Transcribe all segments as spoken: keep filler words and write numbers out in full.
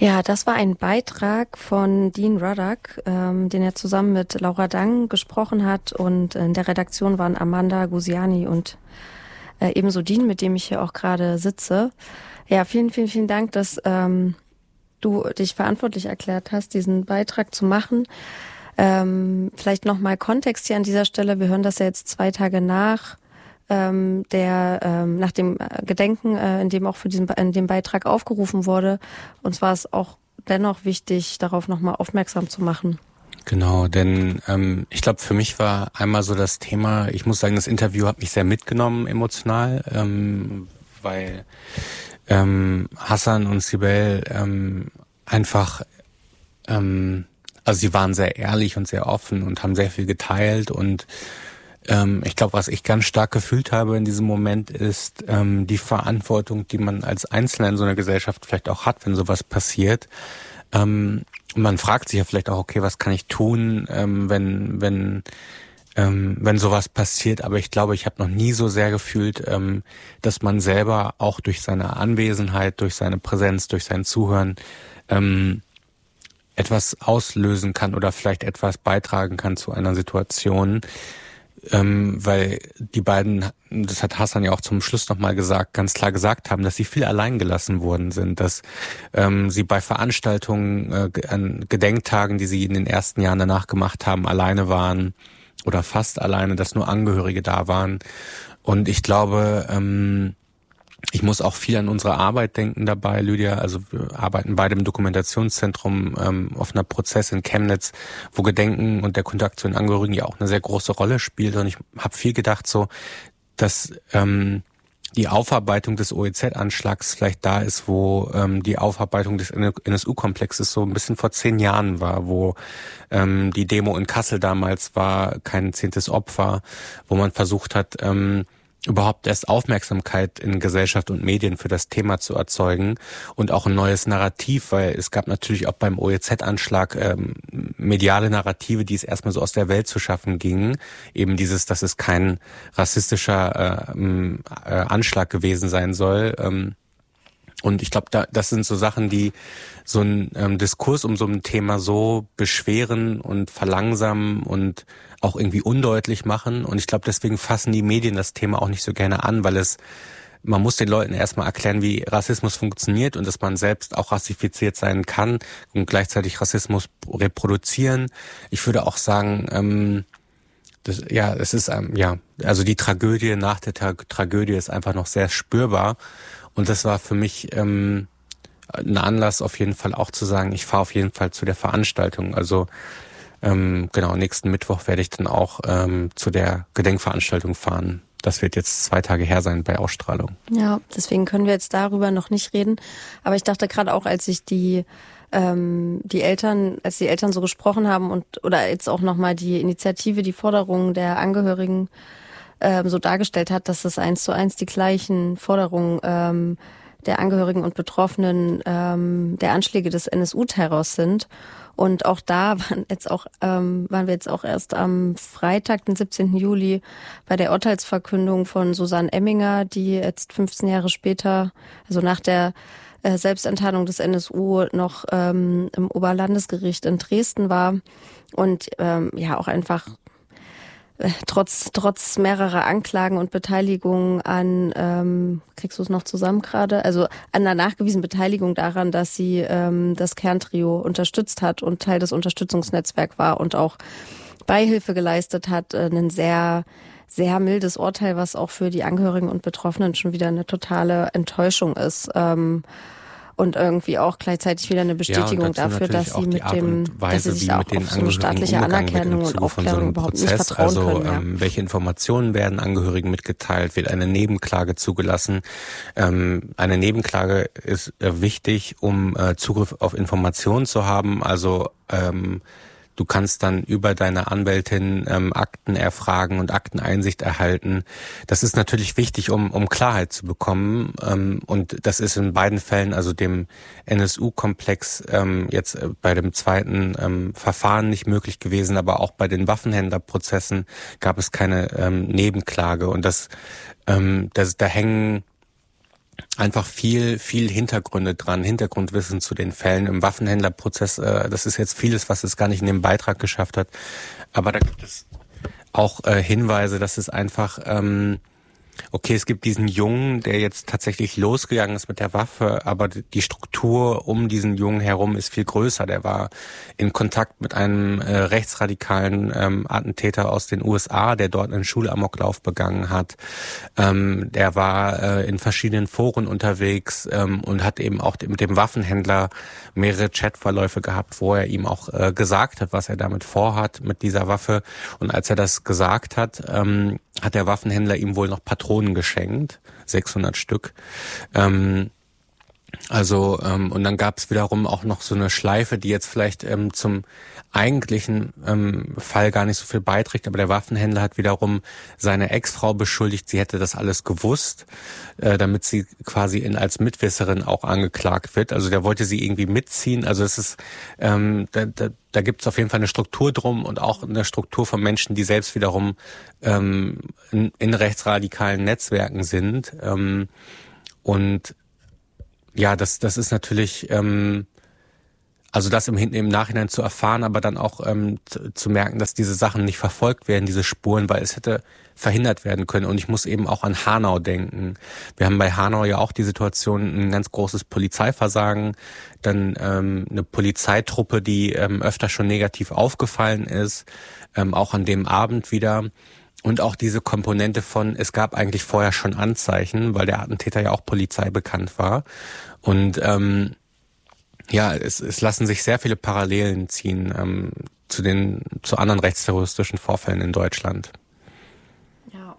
Ja, das war ein Beitrag von Dean Ruddock, ähm, den er zusammen mit Laura Dang gesprochen hat. Und in der Redaktion waren Amanda Gusiani und äh, ebenso Dean, mit dem ich hier auch gerade sitze. Ja, vielen, vielen, vielen Dank, dass ähm, du dich verantwortlich erklärt hast, diesen Beitrag zu machen. Ähm, vielleicht nochmal Kontext hier an dieser Stelle. Wir hören das ja jetzt zwei Tage nach ähm, der ähm, nach dem Gedenken, äh, in dem auch für diesen in dem Beitrag aufgerufen wurde. Und zwar ist auch dennoch wichtig, darauf nochmal aufmerksam zu machen. Genau, denn ähm, ich glaube, für mich war einmal so das Thema, ich muss sagen, das Interview hat mich sehr mitgenommen emotional, ähm, weil ähm, Hassan und Sibel ähm, einfach, ähm, also sie waren sehr ehrlich und sehr offen und haben sehr viel geteilt und ähm, ich glaube, was ich ganz stark gefühlt habe in diesem Moment ist ähm, die Verantwortung, die man als Einzelner in so einer Gesellschaft vielleicht auch hat, wenn sowas passiert. Ähm, man fragt sich ja vielleicht auch, okay, was kann ich tun, ähm, wenn wenn ähm, wenn sowas passiert. Aber ich glaube, ich habe noch nie so sehr gefühlt, ähm, dass man selber auch durch seine Anwesenheit, durch seine Präsenz, durch sein Zuhören ähm, etwas auslösen kann oder vielleicht etwas beitragen kann zu einer Situation. Ähm, weil die beiden, das hat Hassan ja auch zum Schluss nochmal gesagt, ganz klar gesagt haben, dass sie viel allein gelassen worden sind, dass ähm, sie bei Veranstaltungen, äh, an Gedenktagen, die sie in den ersten Jahren danach gemacht haben, alleine waren oder fast alleine, dass nur Angehörige da waren. Und ich glaube, ähm, ich muss auch viel an unsere Arbeit denken dabei, Lydia. Also wir arbeiten beide im Dokumentationszentrum ähm, offener Prozess in Chemnitz, wo Gedenken und der Kontakt zu den Angehörigen ja auch eine sehr große Rolle spielt. Und ich habe viel gedacht, so, dass ähm, die Aufarbeitung des O E Z-Anschlags vielleicht da ist, wo ähm, die Aufarbeitung des N S U-Komplexes so ein bisschen vor zehn Jahren war, wo ähm, die Demo in Kassel damals war, kein zehntes Opfer, wo man versucht hat, ähm, überhaupt erst Aufmerksamkeit in Gesellschaft und Medien für das Thema zu erzeugen und auch ein neues Narrativ, weil es gab natürlich auch beim O E Z-Anschlag ähm, mediale Narrative, die es erstmal so aus der Welt zu schaffen gingen. Eben dieses, dass es kein rassistischer äh, äh, Anschlag gewesen sein soll. Ähm, Und ich glaube, da, das sind so Sachen, die so einen ähm, Diskurs um so ein Thema so beschweren und verlangsamen und auch irgendwie undeutlich machen. Und ich glaube, deswegen fassen die Medien das Thema auch nicht so gerne an, weil es, man muss den Leuten erstmal erklären, wie Rassismus funktioniert und dass man selbst auch rassifiziert sein kann und gleichzeitig Rassismus reproduzieren. Ich würde auch sagen, ähm, das, ja, es ist, ähm, ja, also die Tragödie nach der Tra- Tragödie ist einfach noch sehr spürbar. Und das war für mich ähm, ein Anlass auf jeden Fall auch zu sagen, ich fahre auf jeden Fall zu der Veranstaltung. Also ähm, genau, nächsten Mittwoch werde ich dann auch ähm, zu der Gedenkveranstaltung fahren. Das wird jetzt zwei Tage her sein bei Ausstrahlung. Ja, deswegen können wir jetzt darüber noch nicht reden. Aber ich dachte gerade auch, als ich die ähm, die Eltern, als die Eltern so gesprochen haben und oder jetzt auch nochmal die Initiative, die Forderungen der Angehörigen ähm, so dargestellt hat, dass es eins zu eins die gleichen Forderungen ähm, der Angehörigen und Betroffenen ähm, der Anschläge des N S U-Terrors sind. Und auch da waren jetzt auch ähm, waren wir jetzt auch erst am Freitag, den siebzehnten Juli, bei der Urteilsverkündung von Susanne Emminger, die jetzt fünfzehn Jahre später, also nach der äh, Selbstenttarnung des N S U, noch ähm, im Oberlandesgericht in Dresden war und ähm, ja auch einfach Trotz trotz mehrerer Anklagen und Beteiligung an, ähm, kriegst du es noch zusammen gerade, also an der nachgewiesenen Beteiligung daran, dass sie ähm, das Kerntrio unterstützt hat und Teil des Unterstützungsnetzwerks war und auch Beihilfe geleistet hat, äh, ein sehr, sehr mildes Urteil, was auch für die Angehörigen und Betroffenen schon wieder eine totale Enttäuschung ist. Ähm, Und irgendwie auch gleichzeitig wieder eine Bestätigung ja, dafür, dass sie mit dem, Weise, dass sie sich wie auch mit den auf so eine staatliche Anerkennung und Aufklärung so überhaupt Prozess, nicht vertrauen also, können. Ja. Ähm, welche Informationen werden Angehörigen mitgeteilt? Wird eine Nebenklage zugelassen? Ähm, eine Nebenklage ist äh, wichtig, um äh, Zugriff auf Informationen zu haben. Also ähm, du kannst dann über deine Anwältin ähm, Akten erfragen und Akteneinsicht erhalten. Das ist natürlich wichtig, um um Klarheit zu bekommen. Ähm, und das ist in beiden Fällen, also dem N S U-Komplex ähm, jetzt äh, bei dem zweiten ähm, Verfahren nicht möglich gewesen, aber auch bei den Waffenhändlerprozessen gab es keine ähm, Nebenklage. Und das, ähm, das da hängen einfach viel, viel Hintergründe dran, Hintergrundwissen zu den Fällen im Waffenhändlerprozess. Äh, das ist jetzt vieles, was es gar nicht in dem Beitrag geschafft hat. Aber da gibt es auch äh, Hinweise, dass es einfach, ähm, okay, es gibt diesen Jungen, der jetzt tatsächlich losgegangen ist mit der Waffe, aber die Struktur um diesen Jungen herum ist viel größer. Der war in Kontakt mit einem äh, rechtsradikalen ähm, Attentäter aus den U S A, der dort einen Schulamoklauf begangen hat. Ähm, der war äh, in verschiedenen Foren unterwegs ähm, und hat eben auch mit dem Waffenhändler mehrere Chatverläufe gehabt, wo er ihm auch äh, gesagt hat, was er damit vorhat mit dieser Waffe. Und als er das gesagt hat, ähm, hat der Waffenhändler ihm wohl noch Patronen geschenkt, sechshundert Stück. Ähm, also ähm, und dann gab es wiederum auch noch so eine Schleife, die jetzt vielleicht ähm, zum eigentlichen ähm, Fall gar nicht so viel beiträgt, aber der Waffenhändler hat wiederum seine Ex-Frau beschuldigt, sie hätte das alles gewusst, äh, damit sie quasi in, als Mitwisserin auch angeklagt wird. Also der wollte sie irgendwie mitziehen. Also es ist, ähm, da, da, da gibt es auf jeden Fall eine Struktur drum und auch eine Struktur von Menschen, die selbst wiederum ähm, in, in rechtsradikalen Netzwerken sind. Ähm, und ja, das, das ist natürlich, ähm, also das im, im Nachhinein zu erfahren, aber dann auch ähm, zu, zu merken, dass diese Sachen nicht verfolgt werden, diese Spuren, weil es hätte verhindert werden können. Und ich muss eben auch an Hanau denken. Wir haben bei Hanau ja auch die Situation, ein ganz großes Polizeiversagen, dann ähm, eine Polizeitruppe, die ähm, öfter schon negativ aufgefallen ist, ähm, auch an dem Abend wieder. Und auch diese Komponente von, es gab eigentlich vorher schon Anzeichen, weil der Attentäter ja auch Polizei bekannt war. Und ähm, ja, es, es lassen sich sehr viele Parallelen ziehen ähm, zu den zu anderen rechtsterroristischen Vorfällen in Deutschland. Ja.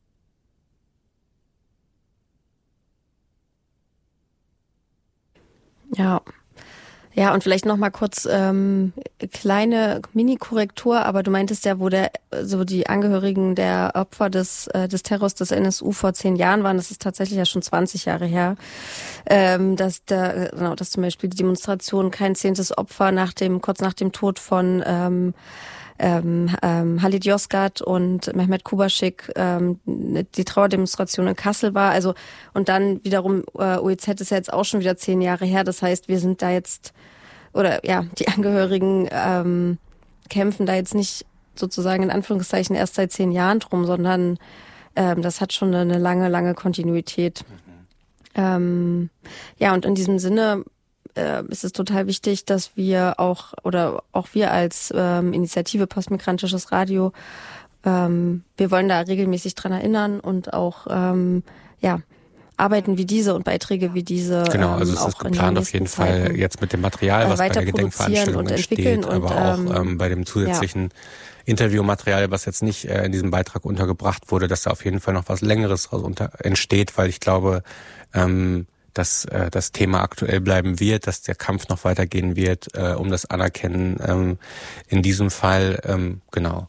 Ja. Ja, und vielleicht noch mal kurz ähm, kleine Mini-Korrektur, aber du meintest ja, wo der so die Angehörigen der Opfer des äh, des Terrors des N S U vor zehn Jahren waren, das ist tatsächlich ja schon zwanzig Jahre her, ähm, dass der genau, dass zum Beispiel die Demonstration kein zehntes Opfer nach dem kurz nach dem Tod von ähm, Ähm, ähm, Halid Yozgat und Mehmet Kubaschik ähm, die Trauerdemonstration in Kassel war. Also und dann wiederum äh, O E Z ist ja jetzt auch schon wieder zehn Jahre her. Das heißt, wir sind da jetzt oder ja die Angehörigen ähm, kämpfen da jetzt nicht sozusagen in Anführungszeichen erst seit zehn Jahren drum, sondern ähm, das hat schon eine lange, lange Kontinuität. Mhm. Ähm, ja und in diesem Sinne äh, ist es total wichtig, dass wir auch, oder auch wir als ähm, Initiative Postmigrantisches Radio, ähm, wir wollen da regelmäßig dran erinnern und auch ähm, ja Arbeiten wie diese und Beiträge wie diese genau, also ähm, es ist auch geplant auf jeden Zeiten, Fall jetzt mit dem Material, was äh, bei der Gedenkveranstaltung entsteht, und, aber auch ähm, ähm, bei dem zusätzlichen ja. Interviewmaterial, was jetzt nicht äh, in diesem Beitrag untergebracht wurde, dass da auf jeden Fall noch was Längeres daraus unter, entsteht, weil ich glaube, ähm, dass äh, das Thema aktuell bleiben wird, dass der Kampf noch weitergehen wird, äh, um das Anerkennen ähm, in diesem Fall, ähm, genau.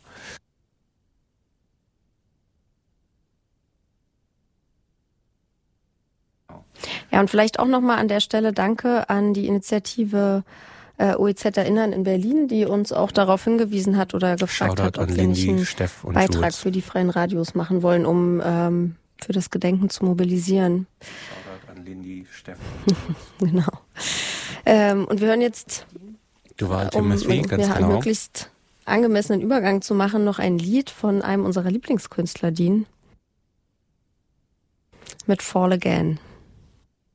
Ja, und vielleicht auch nochmal an der Stelle Danke an die Initiative äh, O E Z Erinnern in Berlin, die uns auch darauf hingewiesen hat oder gefragt Shoutout hat, ob wir Lindy, nicht einen Beitrag Jules. für die freien Radios machen wollen, um ähm, für das Gedenken zu mobilisieren. Shoutout an Lindy, Steff. Genau. Ähm, und wir hören jetzt, du warst um Timothy, ganz ja, genau. möglichst angemessenen Übergang zu machen, noch ein Lied von einem unserer Lieblingskünstler, Dean, mit Fall Again.